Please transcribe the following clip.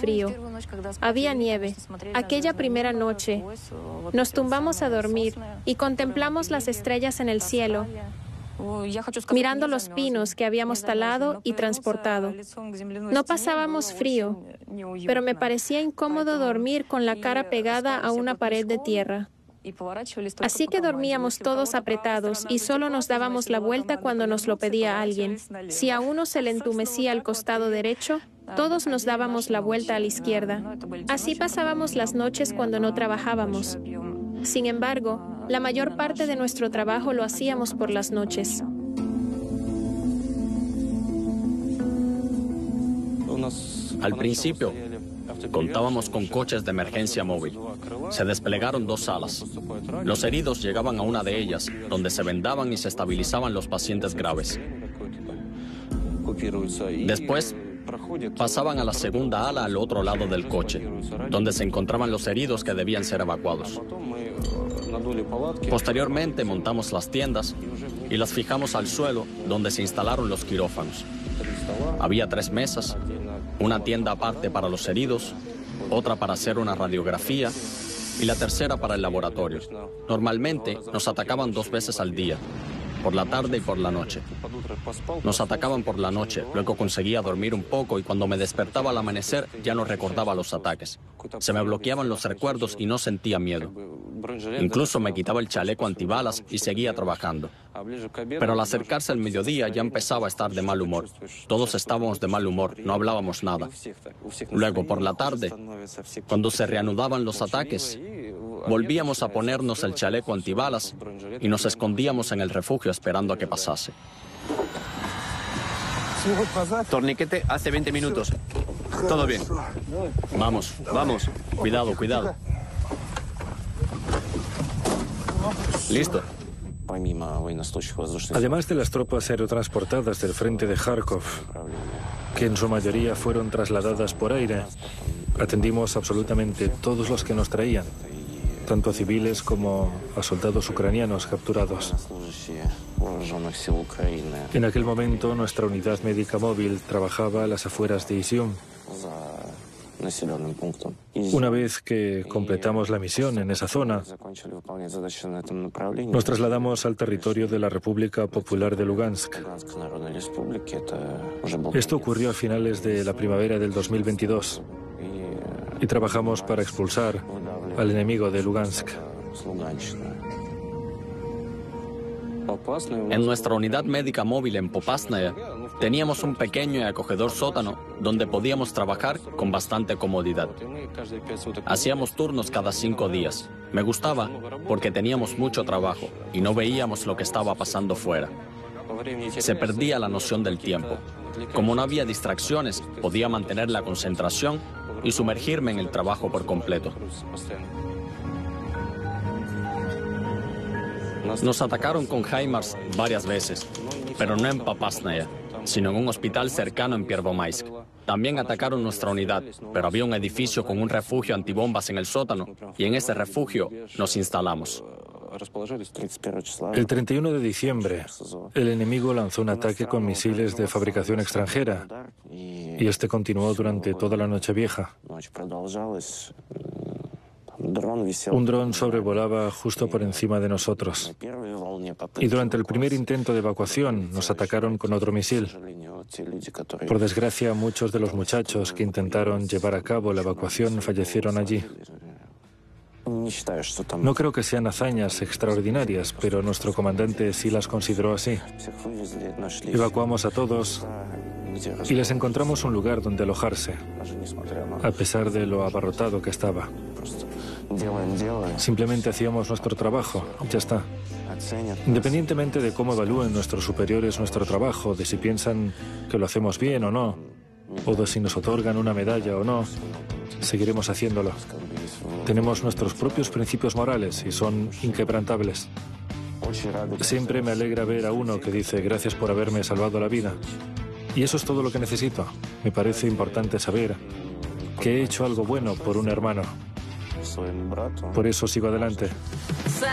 frío. Había nieve. Aquella primera noche nos tumbamos a dormir y contemplamos las estrellas en el cielo, mirando los pinos que habíamos talado y transportado. No pasábamos frío, pero me parecía incómodo dormir con la cara pegada a una pared de tierra. Así que dormíamos todos apretados y solo nos dábamos la vuelta cuando nos lo pedía alguien. Si a uno se le entumecía el costado derecho, todos nos dábamos la vuelta a la izquierda. Así pasábamos las noches cuando no trabajábamos. Sin embargo, la mayor parte de nuestro trabajo lo hacíamos por las noches. Al principio, contábamos con coches de emergencia móvil. Se desplegaron 2 salas. Los heridos llegaban a una de ellas, donde se vendaban y se estabilizaban los pacientes graves. Después, pasaban a la segunda ala al otro lado del coche, donde se encontraban los heridos que debían ser evacuados. Posteriormente, montamos las tiendas y las fijamos al suelo, donde se instalaron los quirófanos. Había 3 mesas, una tienda aparte para los heridos, otra para hacer una radiografía y la tercera para el laboratorio. Normalmente nos atacaban 2 veces al día, por la tarde y por la noche. Nos atacaban por la noche, luego conseguía dormir un poco y cuando me despertaba al amanecer ya no recordaba los ataques. Se me bloqueaban los recuerdos y no sentía miedo. Incluso me quitaba el chaleco antibalas y seguía trabajando. Pero al acercarse el mediodía ya empezaba a estar de mal humor. Todos estábamos de mal humor, no hablábamos nada. Luego, por la tarde, cuando se reanudaban los ataques, volvíamos a ponernos el chaleco antibalas y nos escondíamos en el refugio esperando a que pasase. Torniquete hace 20 minutos. Todo bien. Vamos, vamos. Cuidado, cuidado. Listo. Además de las tropas aerotransportadas del frente de Kharkov, que en su mayoría fueron trasladadas por aire, atendimos absolutamente todos los que nos traían, tanto a civiles como a soldados ucranianos capturados. En aquel momento, nuestra unidad médica móvil trabajaba a las afueras de Izium. Una vez que completamos la misión en esa zona, nos trasladamos al territorio de la República Popular de Lugansk. Esto ocurrió a finales de la primavera del 2022 y trabajamos para expulsar al enemigo de Lugansk. En nuestra unidad médica móvil en Popasnaya teníamos un pequeño y acogedor sótano donde podíamos trabajar con bastante comodidad. Hacíamos turnos cada 5 días. Me gustaba porque teníamos mucho trabajo y no veíamos lo que estaba pasando fuera. Se perdía la noción del tiempo. Como no había distracciones, podía mantener la concentración y sumergirme en el trabajo por completo. Nos atacaron con HIMARS varias veces, pero no en Popasnaya, sino en un hospital cercano en Piervomaisk. También atacaron nuestra unidad, pero había un edificio con un refugio antibombas en el sótano y en ese refugio nos instalamos. El 31 de diciembre, el enemigo lanzó un ataque con misiles de fabricación extranjera y este continuó durante toda la noche vieja. Un dron sobrevolaba justo por encima de nosotros. Y durante el primer intento de evacuación nos atacaron con otro misil. Por desgracia, muchos de los muchachos que intentaron llevar a cabo la evacuación fallecieron allí. No creo que sean hazañas extraordinarias, pero nuestro comandante sí las consideró así. Evacuamos a todos y les encontramos un lugar donde alojarse, a pesar de lo abarrotado que estaba. Simplemente hacíamos nuestro trabajo, ya está. Independientemente de cómo evalúen nuestros superiores nuestro trabajo, de si piensan que lo hacemos bien o no, o de si nos otorgan una medalla o no, seguiremos haciéndolo. Tenemos nuestros propios principios morales y son inquebrantables. Siempre me alegra ver a uno que dice gracias por haberme salvado la vida. Y eso es todo lo que necesito. Me parece importante saber que he hecho algo bueno por un hermano. Por eso sigo adelante.